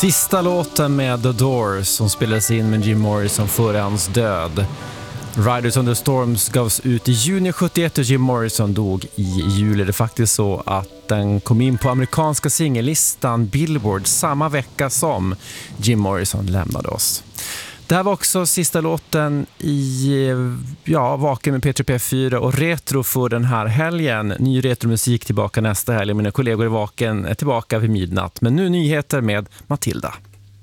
Sista låten med The Doors som spelades in med Jim Morrison före hans död. Riders on the Storms gavs ut i juni 71 och Jim Morrison dog i juli. Det är faktiskt så att den kom in på amerikanska singellistan Billboard samma vecka som Jim Morrison lämnade oss. Det här var också sista låten i Vaken med P3P4 och retro för den här helgen. Ny retromusik tillbaka nästa helg. Mina kollegor i Vaken är tillbaka vid midnatt. Men nu nyheter med Matilda.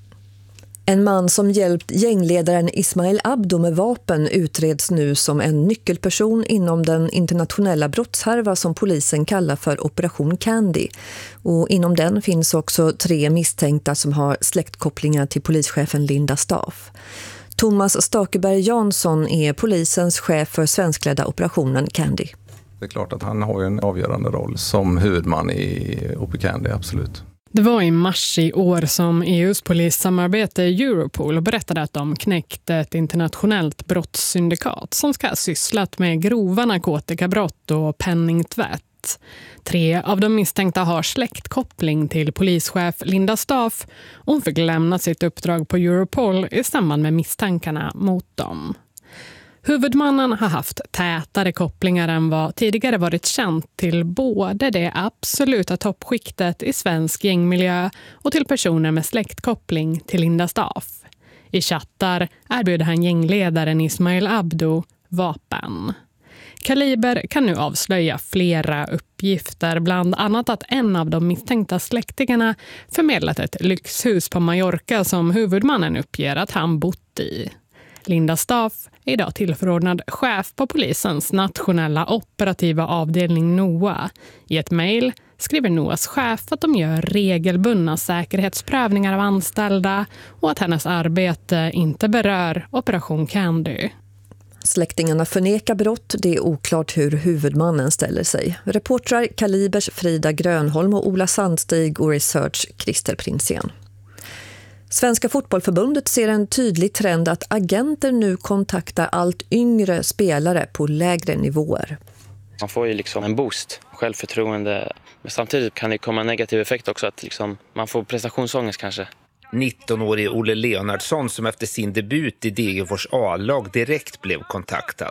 En man som hjälpt gängledaren Ismail Abdo med vapen utreds nu som en nyckelperson inom den internationella brottshärva som polisen kallar för Operation Candy. Och inom den finns också 3 misstänkta som har släktkopplingar till polischefen Linda Staff. Thomas Stakeberg Jansson är polisens chef för svenskledda operationen Candy. Det är klart att han har en avgörande roll som huvudman i Operation Candy, absolut. Det var i mars i år som EUs polissamarbete Europol berättade att de knäckte ett internationellt brottssyndikat som ska ha sysslat med grova narkotikabrott och penningtvätt. 3 av de misstänkta har släktkoppling till polischef Linda Staff och hon fick lämna sitt uppdrag på Europol i samband med misstankarna mot dem. Huvudmannen har haft tätare kopplingar än vad tidigare varit känt till både det absoluta toppskiktet i svensk gängmiljö och till personer med släktkoppling till Linda Staff. I chattar erbjuder han gängledaren Ismail Abdo vapen. Kaliber kan nu avslöja flera uppgifter, bland annat att en av de misstänkta släktingarna förmedlat ett lyxhus på Mallorca som huvudmannen uppger att han bott i. Linda Staff är idag tillförordnad chef på polisens nationella operativa avdelning NOA. I ett mejl skriver NOAs chef att de gör regelbundna säkerhetsprövningar av anställda och att hennes arbete inte berör Operation Candy. Släktingarna förnekar brott, det är oklart hur huvudmannen ställer sig. Reportrar Kalibers Frida Grönholm och Ola Sandstig och Research Christer Prinsén. Svenska fotbollförbundet ser en tydlig trend att agenter nu kontaktar allt yngre spelare på lägre nivåer. Man får ju liksom en boost, självförtroende, men samtidigt kan det komma en negativ effekt också, att liksom man får prestationsångest kanske. 19-årig Olle Leonardsson som efter sin debut i Degerfors A-lag direkt blev kontaktad.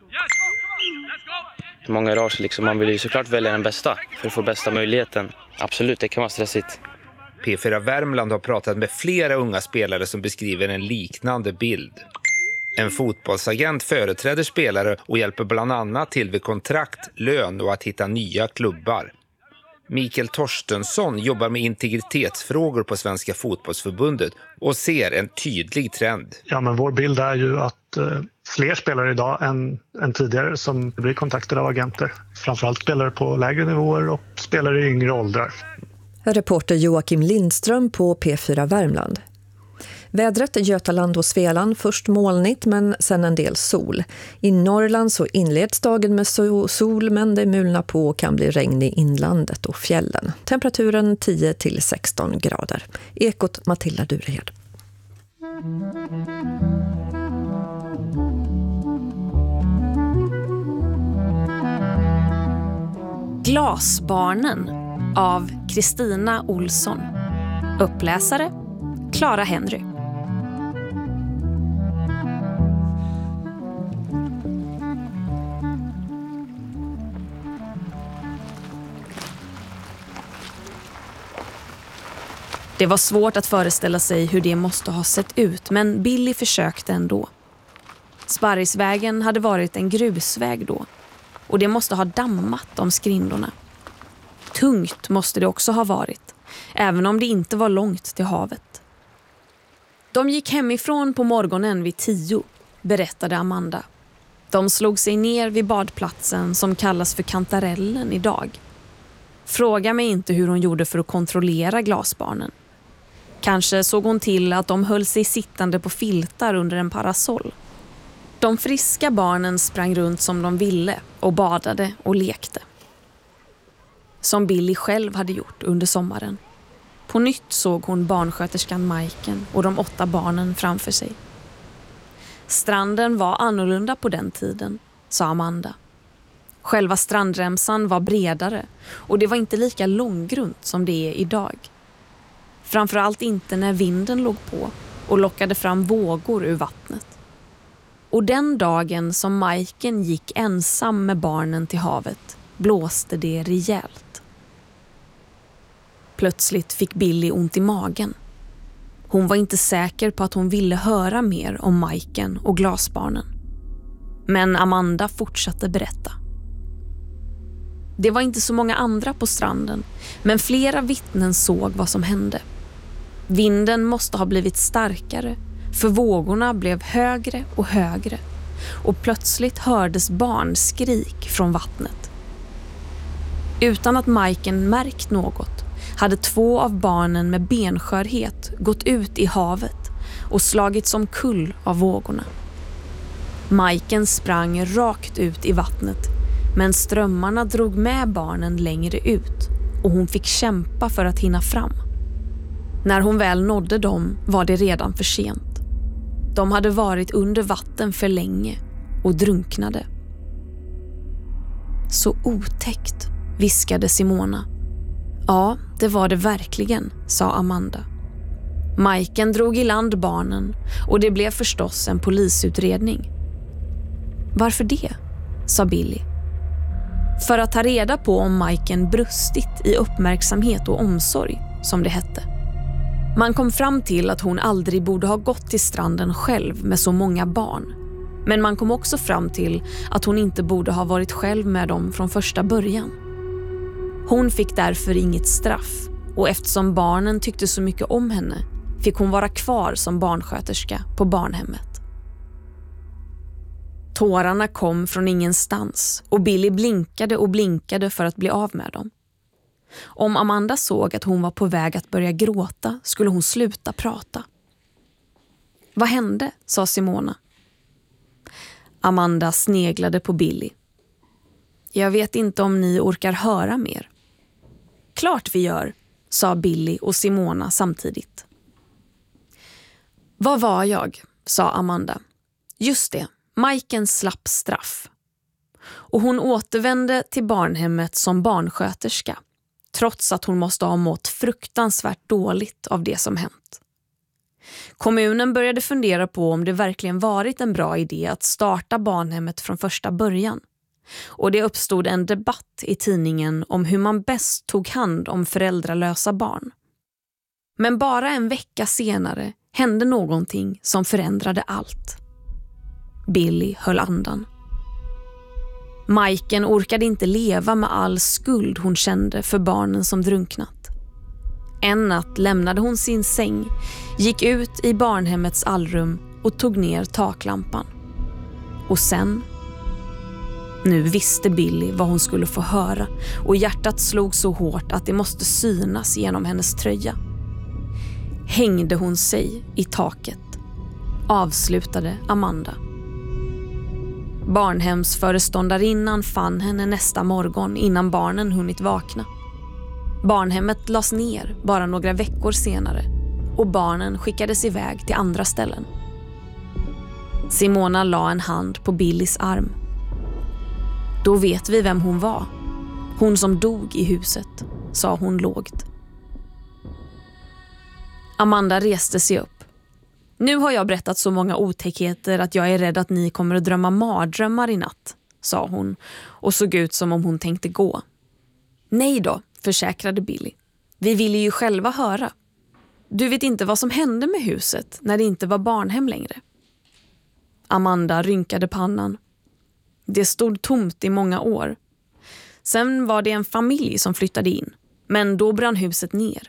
Många rör sig liksom, man vill ju såklart välja den bästa för att få bästa möjligheten. Absolut, det kan vara stressigt. P4 Värmland har pratat med flera unga spelare som beskriver en liknande bild. En fotbollsagent företräder spelare och hjälper bland annat till vid kontrakt, lön och att hitta nya klubbar. Mikael Torstensson jobbar med integritetsfrågor på Svenska fotbollsförbundet och ser en tydlig trend. Ja, men vår bild är ju att fler spelare idag än tidigare som blir kontaktade av agenter. Framförallt spelare på lägre nivåer och spelare i yngre åldrar. Reporter Joakim Lindström på P4 Värmland. Vädret i Götaland och Svealand, först molnigt men sen en del sol. I Norrland så inleds dagen med sol men det mulnar på och kan bli regn i inlandet och fjällen. Temperaturen 10-16 grader. Ekot Matilda Durehed. Glasbarnen av Kristina Olsson. Uppläsare Clara Henry. Det var svårt att föreställa sig hur det måste ha sett ut, men Billy försökte ändå. Sparrisvägen hade varit en grusväg då, och det måste ha dammat om skrindorna. Tungt måste det också ha varit, även om det inte var långt till havet. De gick hemifrån på morgonen vid 10, berättade Amanda. De slog sig ner vid badplatsen som kallas för Kantarellen idag. Fråga mig inte hur hon gjorde för att kontrollera glasbarnen. Kanske såg hon till att de höll sig sittande på filtar under en parasoll. De friska barnen sprang runt som de ville och badade och lekte. Som Billy själv hade gjort under sommaren. På nytt såg hon barnsköterskan Majken och de 8 barnen framför sig. Stranden var annorlunda på den tiden, sa Amanda. Själva strandremsan var bredare och det var inte lika långgrunt som det är idag. Framförallt inte när vinden låg på och lockade fram vågor ur vattnet. Och den dagen som Majken gick ensam med barnen till havet blåste det rejält. Plötsligt fick Billy ont i magen. Hon var inte säker på att hon ville höra mer om Majken och glasbarnen. Men Amanda fortsatte berätta. Det var inte så många andra på stranden, men flera vittnen såg vad som hände. Vinden måste ha blivit starkare, för vågorna blev högre och högre. Och plötsligt hördes barnskrik från vattnet. Utan att Majken märkt något hade 2 av barnen med benskörhet gått ut i havet och slagits omkull av vågorna. Majken sprang rakt ut i vattnet, men strömmarna drog med barnen längre ut och hon fick kämpa för att hinna fram. När hon väl nådde dem var det redan för sent. De hade varit under vatten för länge och drunknade. Så otäckt, viskade Simona. Ja, det var det verkligen, sa Amanda. Majken drog i land barnen och det blev förstås en polisutredning. Varför det? Sa Billy. För att ta reda på om Majken brustit i uppmärksamhet och omsorg, som det hette. Man kom fram till att hon aldrig borde ha gått till stranden själv med så många barn. Men man kom också fram till att hon inte borde ha varit själv med dem från första början. Hon fick därför inget straff, och eftersom barnen tyckte så mycket om henne fick hon vara kvar som barnsköterska på barnhemmet. Tårarna kom från ingenstans och Billy blinkade och blinkade för att bli av med dem. Om Amanda såg att hon var på väg att börja gråta skulle hon sluta prata. Vad hände? Sa Simona. Amanda sneglade på Billy. Jag vet inte om ni orkar höra mer. Klart vi gör, sa Billy och Simona samtidigt. Vad var jag? Sa Amanda. Just det, Majken slapp straff. Och hon återvände till barnhemmet som barnsköterska, trots att hon måste ha mått fruktansvärt dåligt av det som hänt. Kommunen började fundera på om det verkligen varit en bra idé att starta barnhemmet från första början. Och det uppstod en debatt i tidningen om hur man bäst tog hand om föräldralösa barn. Men bara en vecka senare hände någonting som förändrade allt. Billy höll andan. Majken orkade inte leva med all skuld hon kände för barnen som drunknat. En natt lämnade hon sin säng, gick ut i barnhemmets allrum och tog ner taklampan. Och sen... Nu visste Billy vad hon skulle få höra och hjärtat slog så hårt att det måste synas genom hennes tröja. Hängde hon sig i taket, avslutade Amanda. Barnhemsföreståndarinnan fann henne nästa morgon innan barnen hunnit vakna. Barnhemmet lades ner bara några veckor senare och barnen skickades iväg till andra ställen. Simona la en hand på Billys arm. Då vet vi vem hon var. Hon som dog i huset, sa hon lågt. Amanda reste sig upp. Nu har jag berättat så många otäckheter att jag är rädd att ni kommer att drömma mardrömmar i natt, sa hon och såg ut som om hon tänkte gå. Nej då, försäkrade Billy. Vi ville ju själva höra. Du vet inte vad som hände med huset när det inte var barnhem längre. Amanda rynkade pannan. Det stod tomt i många år. Sen var det en familj som flyttade in, men då brann huset ner.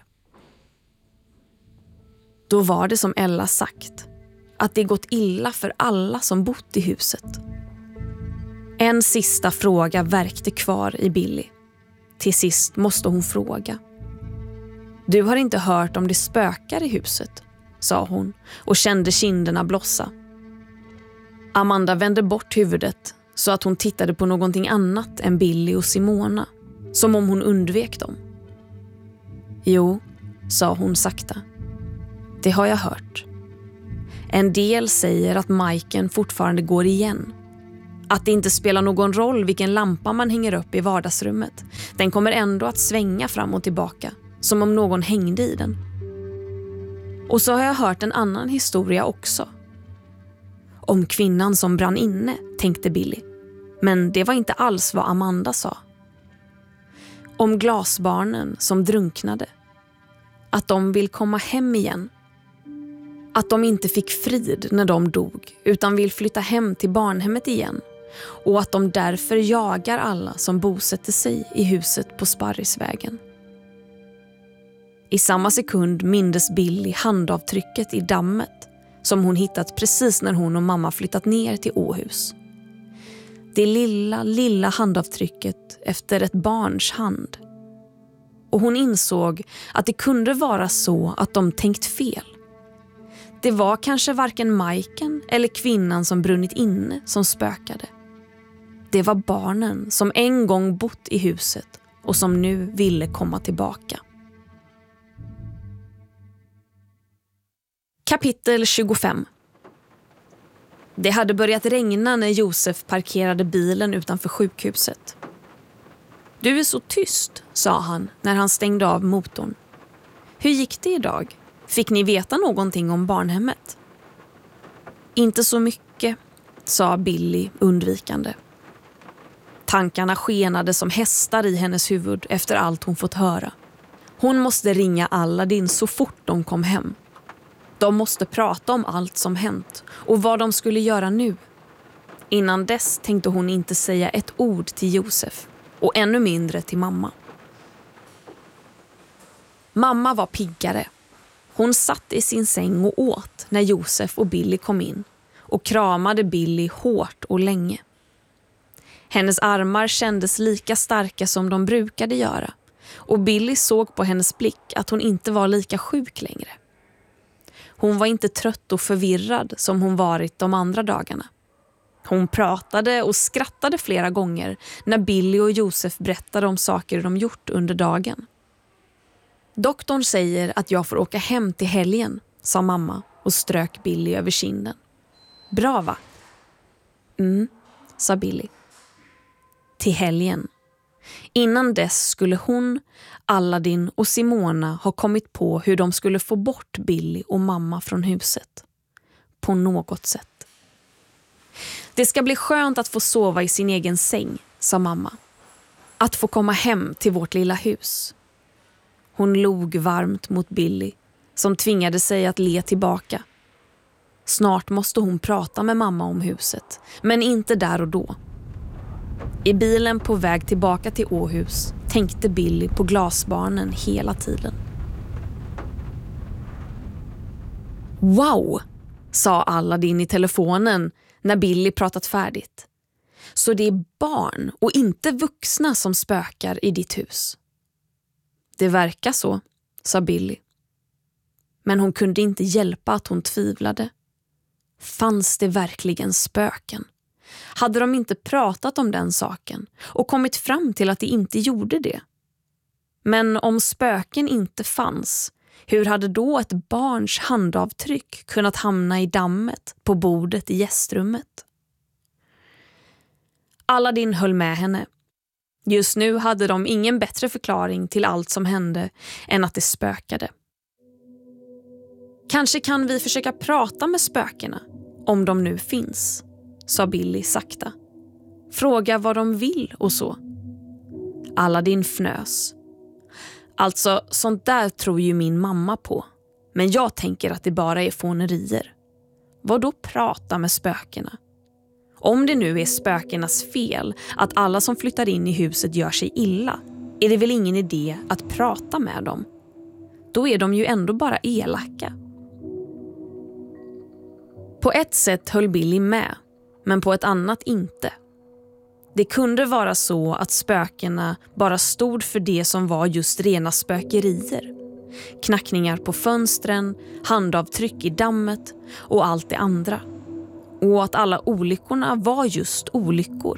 Då var det som Ella sagt, att det gått illa för alla som bott i huset. En sista fråga verkte kvar i Billy. Till sist måste hon fråga. Du har inte hört om det spökar i huset, sa hon och kände kinderna blossa. Amanda vände bort huvudet så att hon tittade på någonting annat än Billy och Simona, som om hon undvek dem. Jo, sa hon sakta. Det har jag hört. En del säger att Majken fortfarande går igen. Att det inte spelar någon roll vilken lampa man hänger upp i vardagsrummet. Den kommer ändå att svänga fram och tillbaka, som om någon hängde i den. Och så har jag hört en annan historia också. Om kvinnan som brann inne, tänkte Billy. Men det var inte alls vad Amanda sa. Om glasbarnen som drunknade. Att de vill komma hem igen. Att de inte fick frid när de dog utan vill flytta hem till barnhemmet igen. Och att de därför jagar alla som bosätter sig i huset på Sparrisvägen. I samma sekund mindes Billy handavtrycket i dammet som hon hittat precis när hon och mamma flyttat ner till Åhus. Det lilla handavtrycket efter ett barns hand. Och hon insåg att det kunde vara så att de tänkt fel. Det var kanske varken Majken eller kvinnan som brunnit inne som spökade. Det var barnen som en gång bott i huset och som nu ville komma tillbaka. Kapitel 25. Det hade börjat regna när Josef parkerade bilen utanför sjukhuset. Du är så tyst, sa han när han stängde av motorn. Hur gick det idag? Fick ni veta någonting om barnhemmet? Inte så mycket, sa Billy undvikande. Tankarna skenade som hästar i hennes huvud efter allt hon fått höra. Hon måste ringa Aladdin så fort de kom hem. De måste prata om allt som hänt och vad de skulle göra nu. Innan dess tänkte hon inte säga ett ord till Josef och ännu mindre till mamma. Mamma var piggare. Hon satt i sin säng och åt när Josef och Billy kom in och kramade Billy hårt och länge. Hennes armar kändes lika starka som de brukade göra och Billy såg på hennes blick att hon inte var lika sjuk längre. Hon var inte trött och förvirrad som hon varit de andra dagarna. Hon pratade och skrattade flera gånger när Billy och Josef berättade om saker de gjort under dagen. Doktorn säger att jag får åka hem till helgen, sa mamma och strök Billy över kinden. Bra va? Sa Billy. Till helgen. Innan dess skulle hon, Aladdin och Simona ha kommit på hur de skulle få bort Billy och mamma från huset. På något sätt. Det ska bli skönt att få sova i sin egen säng, sa mamma. Att få komma hem till vårt lilla hus. Hon log varmt mot Billy, som tvingade sig att le tillbaka. Snart måste hon prata med mamma om huset, men inte där och då. I bilen på väg tillbaka till Åhus tänkte Billy på glasbarnen hela tiden. Wow, sa Aladdin i telefonen när Billy pratat färdigt. Så det är barn och inte vuxna som spökar i ditt hus. Det verkar så, sa Billy. Men hon kunde inte hjälpa att hon tvivlade. Fanns det verkligen spöken? Hade de inte pratat om den saken och kommit fram till att det inte gjorde det? Men om spöken inte fanns, hur hade då ett barns handavtryck kunnat hamna i dammet på bordet i gästrummet? Aladdin höll med henne. Just nu hade de ingen bättre förklaring till allt som hände än att det spökade. Kanske kan vi försöka prata med spökena, om de nu finns, sa Billy sakta. Fråga vad de vill och så. Aladdin fnös. Alltså, sånt där tror ju min mamma på. Men jag tänker att det bara är fånerier. Vad då prata med spökena? Om det nu är spökenas fel att alla som flyttar in i huset gör sig illa, är det väl ingen idé att prata med dem? Då är de ju ändå bara elaka. På ett sätt höll Billy med, men på ett annat inte. Det kunde vara så att spökena bara stod för det som var just rena spökerier. Knackningar på fönstren, handavtryck i dammet och allt det andra. Och att alla olyckorna var just olyckor.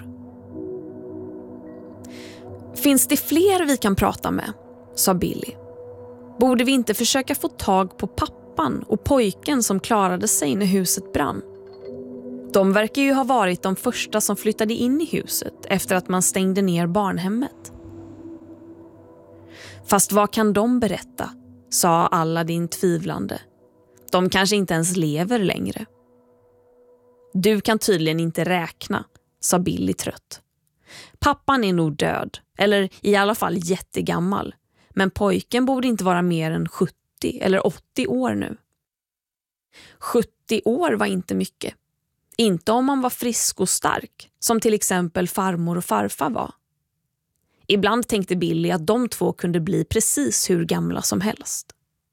Finns det fler vi kan prata med? Sa Billy. Borde vi inte försöka få tag på pappan och pojken som klarade sig när huset brann? De verkar ju ha varit de första som flyttade in i huset efter att man stängde ner barnhemmet. Fast vad kan de berätta? Sa Aladdin tvivlande. De kanske inte ens lever längre. Du kan tydligen inte räkna, sa Billy trött. Pappan är nog död, eller i alla fall jättegammal. Men pojken borde inte vara mer än 70 eller 80 år nu. 70 år var inte mycket. Inte om man var frisk och stark, som till exempel farmor och farfar var. Ibland tänkte Billy att de två kunde bli precis hur gamla som helst.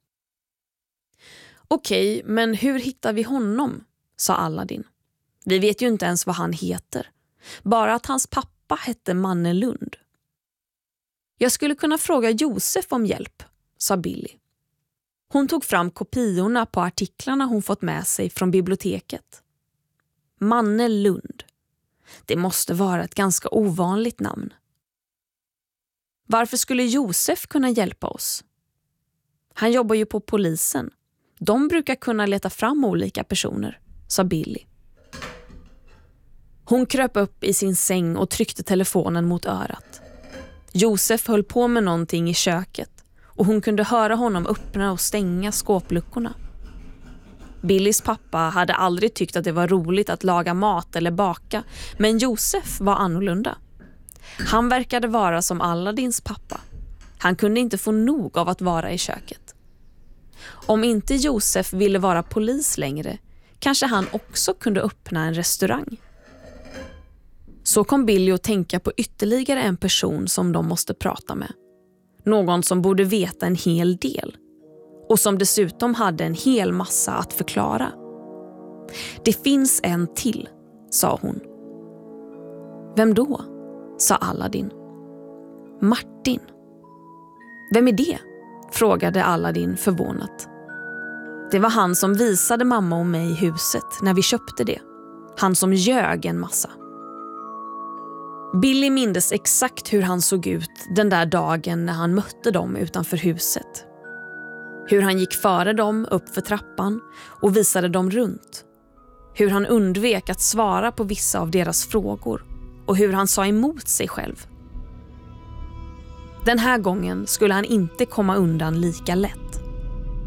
Okej, men hur hittar vi honom? Sa Aladdin. Vi vet ju inte ens vad han heter. Bara att hans pappa hette Manne Lund. Jag skulle kunna fråga Josef om hjälp, sa Billy. Hon tog fram kopiorna på artiklarna hon fått med sig från biblioteket. Manne Lund. Det måste vara ett ganska ovanligt namn. Varför skulle Josef kunna hjälpa oss? Han jobbar ju på polisen. De brukar kunna leta fram olika personer, sa Billy. Hon kröp upp i sin säng och tryckte telefonen mot örat. Josef höll på med någonting i köket och hon kunde höra honom öppna och stänga skåpluckorna. Billys pappa hade aldrig tyckt att det var roligt att laga mat eller baka, men Josef var annorlunda. Han verkade vara som Aladdins pappa. Han kunde inte få nog av att vara i köket. Om inte Josef ville vara polis längre, kanske han också kunde öppna en restaurang. Så kom Billy att tänka på ytterligare en person som de måste prata med. Någon som borde veta en hel del. Och som dessutom hade en hel massa att förklara. Det finns en till, sa hon. Vem då? Sa Aladdin. Martin. Vem är det? Frågade Aladdin förvånat. Det var han som visade mamma och mig huset när vi köpte det. Han som ljög en massa. Billy mindes exakt hur han såg ut den där dagen när han mötte dem utanför huset. Hur han gick före dem upp för trappan och visade dem runt. Hur han undvek att svara på vissa av deras frågor och hur han sa emot sig själv. Den här gången skulle han inte komma undan lika lätt.